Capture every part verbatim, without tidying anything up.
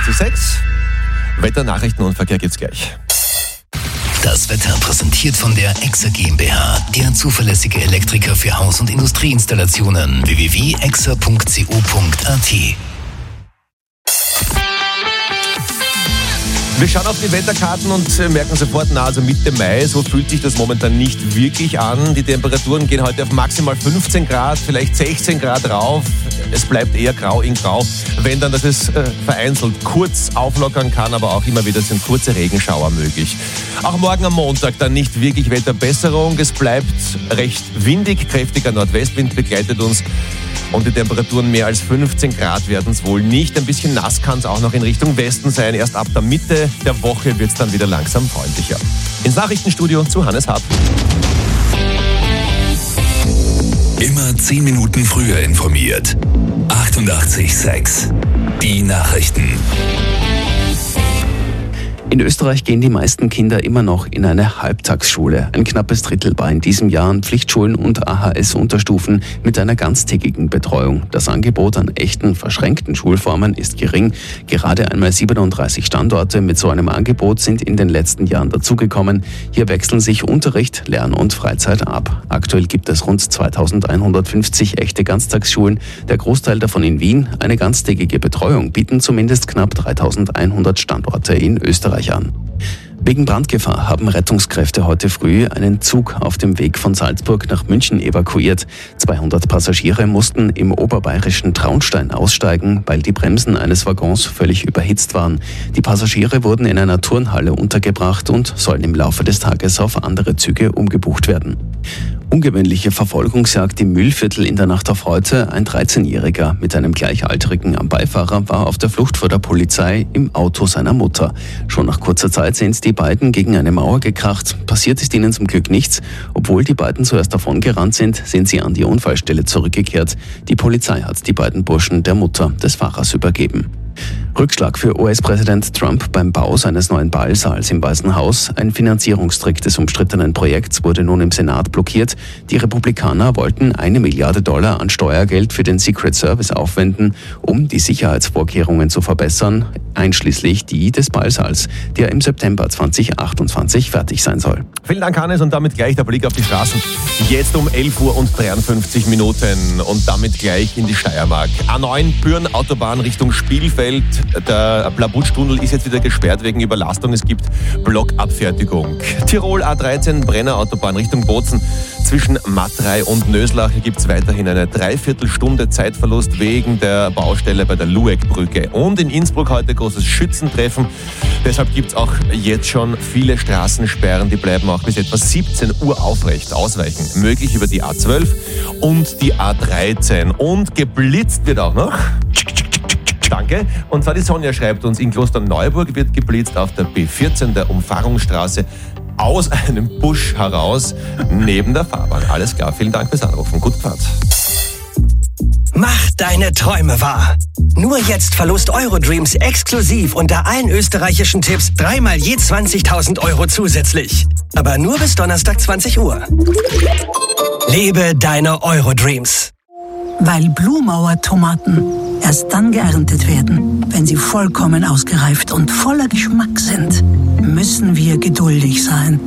achtundachtzig Komma sechs. Wetter, Nachrichten und Verkehr gibt's gleich. Das Wetter präsentiert von der Exa GmbH, der zuverlässige Elektriker für Haus- und Industrieinstallationen. w w w punkt exa punkt co punkt a t. Wir schauen auf die Wetterkarten und merken sofort, na, also Mitte Mai, so fühlt sich das momentan nicht wirklich an. Die Temperaturen gehen heute auf maximal fünfzehn Grad, vielleicht sechzehn Grad rauf. Es bleibt eher grau in grau, wenn dann, dass es äh, vereinzelt kurz auflockern kann, aber auch immer wieder sind kurze Regenschauer möglich. Auch morgen am Montag dann nicht wirklich Wetterbesserung. Es bleibt recht windig, kräftiger Nordwestwind begleitet uns. Und die Temperaturen mehr als fünfzehn Grad werden es wohl nicht. Ein bisschen nass kann es auch noch in Richtung Westen sein. Erst ab der Mitte der Woche wird es dann wieder langsam freundlicher. Ins Nachrichtenstudio zu Hannes Hab. Immer zehn Minuten früher informiert. achtundachtzig Komma sechs. Die Nachrichten. In Österreich gehen die meisten Kinder immer noch in eine Halbtagsschule. Ein knappes Drittel war in diesem Jahr an Pflichtschulen und A H S-Unterstufen mit einer ganztägigen Betreuung. Das Angebot an echten, verschränkten Schulformen ist gering. Gerade einmal siebenunddreißig Standorte mit so einem Angebot sind in den letzten Jahren dazugekommen. Hier wechseln sich Unterricht, Lern- und Freizeit ab. Aktuell gibt es rund zweitausendeinhundertfünfzig echte Ganztagsschulen. Der Großteil davon in Wien. Eine ganztägige Betreuung bieten zumindest knapp dreitausendeinhundert Standorte in Österreich an. Wegen Brandgefahr haben Rettungskräfte heute früh einen Zug auf dem Weg von Salzburg nach München evakuiert. zweihundert Passagiere mussten im oberbayerischen Traunstein aussteigen, weil die Bremsen eines Waggons völlig überhitzt waren. Die Passagiere wurden in einer Turnhalle untergebracht und sollen im Laufe des Tages auf andere Züge umgebucht werden. Ungewöhnliche Verfolgungsjagd im Mühlviertel in der Nacht auf heute. Ein dreizehnjähriger mit einem Gleichaltrigen am Beifahrer war auf der Flucht vor der Polizei im Auto seiner Mutter. Schon nach kurzer Zeit sind die beiden gegen eine Mauer gekracht. Passiert ist ihnen zum Glück nichts. Obwohl die beiden zuerst davongerannt sind, sind sie an die Unfallstelle zurückgekehrt. Die Polizei hat die beiden Burschen der Mutter des Fahrers übergeben. Rückschlag für U S-Präsident Trump beim Bau seines neuen Ballsaals im Weißen Haus. Ein Finanzierungstrick des umstrittenen Projekts wurde nun im Senat blockiert. Die Republikaner wollten eine Milliarde Dollar an Steuergeld für den Secret Service aufwenden, um die Sicherheitsvorkehrungen zu verbessern, einschließlich die des Ballsaals, der im September zweitausendachtundzwanzig fertig sein soll. Vielen Dank, Hannes, und damit gleich der Blick auf die Straßen. Jetzt um elf Uhr und dreiundfünfzig Minuten und damit gleich in die Steiermark. A neun Büren Autobahn Richtung Spielfeld. Der Blabutsch-Tunnel ist jetzt wieder gesperrt wegen Überlastung. Es gibt Blockabfertigung. Tirol A dreizehn Brenner Autobahn Richtung Bozen. Zwischen Matrei und Nöslach gibt es weiterhin eine Dreiviertelstunde Zeitverlust wegen der Baustelle bei der Lueckbrücke. Und in Innsbruck heute großes Schützentreffen. Deshalb gibt es auch jetzt schon viele Straßensperren. Die bleiben auch bis etwa siebzehn Uhr aufrecht. Ausweichen möglich über die A zwölf und die A dreizehn. Und geblitzt wird auch noch. Danke. Und zwar die Sonja schreibt uns, in Klosterneuburg wird geblitzt auf der B vierzehn, der Umfahrungsstraße, aus einem Busch heraus, neben der Fahrbahn. Alles klar, vielen Dank fürs Anrufen. Gute Fahrt. Mach deine Träume wahr. Nur jetzt Verlust Eurodreams exklusiv unter allen österreichischen Tipps dreimal je zwanzigtausend Euro zusätzlich. Aber nur bis Donnerstag zwanzig Uhr. Lebe deine Eurodreams. Weil Blumauer Tomaten erst dann geerntet werden, wenn sie vollkommen ausgereift und voller Geschmack sind, müssen wir geduldig sein.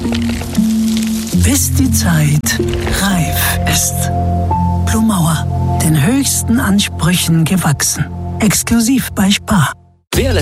Bis die Zeit reif ist. Blumauer, den höchsten Ansprüchen gewachsen. Exklusiv bei Spar. Wer lässt